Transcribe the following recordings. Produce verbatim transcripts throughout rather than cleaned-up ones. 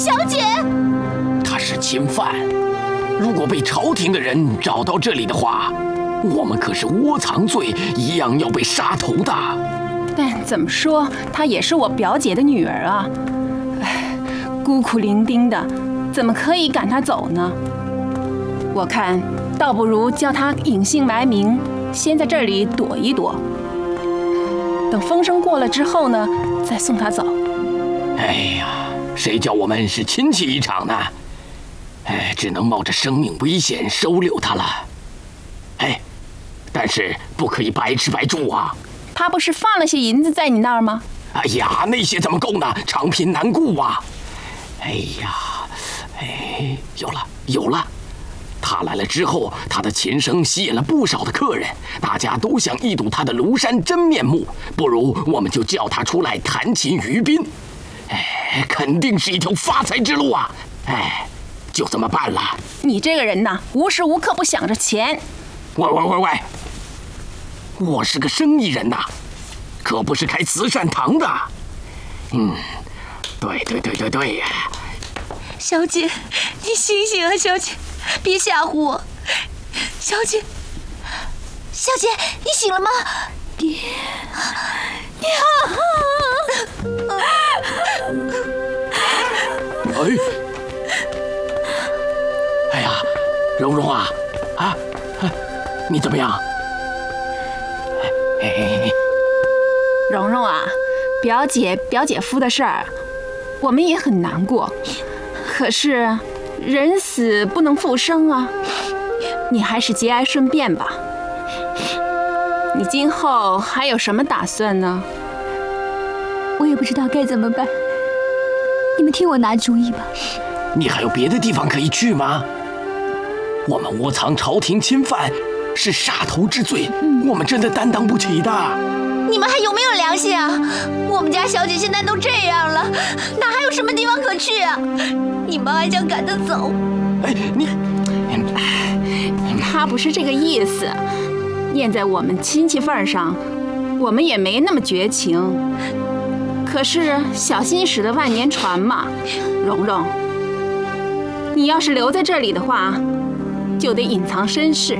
小姐， 他是侵犯，如果被朝廷的人找到这里的话，我们可是窝藏罪，一样要被杀头的。 但怎么说，她也是我表姐的女儿啊！哎，孤苦伶仃的，怎么可以赶她走呢？我看，倒不如叫她隐姓埋名，先在这里躲一躲。等风声过了之后呢，再送她走。 哎呀，谁叫我们是亲戚一场呢？哎，只能冒着生命危险收留她了。哎，但是不可以白吃白住啊！ 他不是放了些银子在你那儿吗？ 哎呀，那些怎么够呢？长贫难顾啊！哎呀，哎，有了有了！他来了之后，他的琴声吸引了不少的客人，大家都想一睹他的庐山真面目。不如我们就叫他出来弹琴娱宾，哎，肯定是一条发财之路啊！哎，就这么办了。 你这个人呐，无时无刻不想着钱。 喂喂喂喂！我是个生意人呐，可不是开慈善堂的。嗯，对对对对对呀。 小姐，你醒醒啊，小姐，别吓唬我。小姐，小姐，你醒了吗？爹，你好。 哎，哎呀，蓉蓉啊，啊，你怎么样？ 蓉蓉啊，表姐表姐夫的事儿，我们也很难过。可是人死不能复生啊，你还是节哀顺变吧。你今后还有什么打算呢？ 我也不知道该怎么办，你们替我拿主意吧。 你还有别的地方可以去吗？我们窝藏朝廷侵犯是杀头之罪，嗯、我们真的担当不起的。 你们还有没有良心啊？我们家小姐现在都这样了，哪还有什么地方可去啊？你们还想赶她走？ 哎，你， 他不是这个意思。念在我们亲戚份上，我们也没那么绝情。可是小心驶得万年船嘛，蓉蓉，你要是留在这里的话，就得隐藏身世，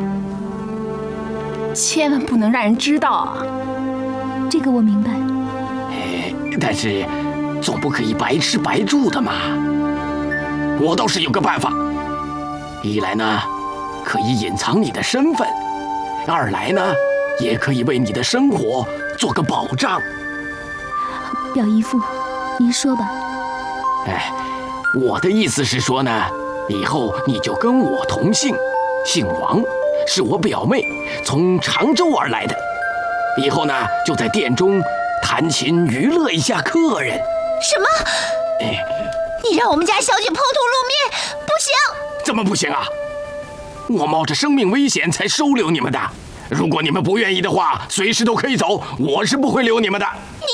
千万不能让人知道啊。 这个我明白， 但是总不可以白吃白住的嘛。我倒是有个办法，一来呢，可以隐藏你的身份；二来呢，也可以为你的生活做个保障。 表姨父，您说吧。 哎，我的意思是说呢，以后你就跟我同姓，姓王，是我表妹，从常州而来的。以后呢，就在店中弹琴娱乐一下客人。 什么？哎，你让我们家小姐抛头露面？不行！ 怎么不行啊？我冒着生命危险才收留你们的。如果你们不愿意的话，随时都可以走，我是不会留你们的。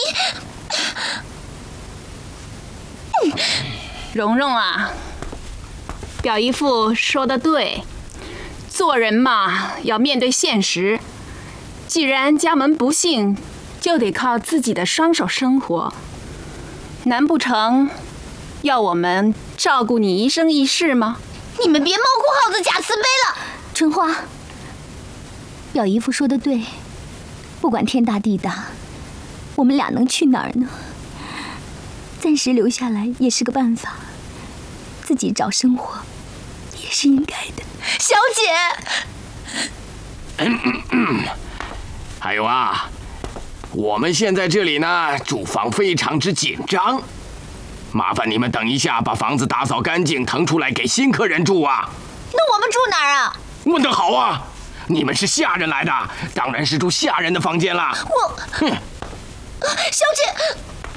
你，蓉蓉啊，表姨父说的对，做人嘛，要面对现实。既然家门不幸，就得靠自己的双手生活。难不成要我们照顾你一生一世吗？ 你们别猫哭耗子假慈悲了。 春花，表姨父说的对，不管天大地大，我们俩能去哪儿呢？暂时留下来也是个办法，自己找生活也是应该的。 小姐， 嗯嗯嗯。还有啊，我们现在这里呢，住房非常之紧张，麻烦你们等一下把房子打扫干净，腾出来给新客人住啊。 那我们住哪儿啊？ 问得好啊，你们是下人来的，当然是住下人的房间啦。 我，哼，小姐，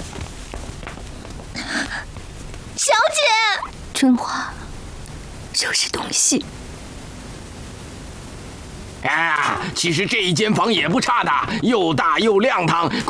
小姐， 春花，收拾东西。 啊，其实这一间房也不差的，又大又亮堂。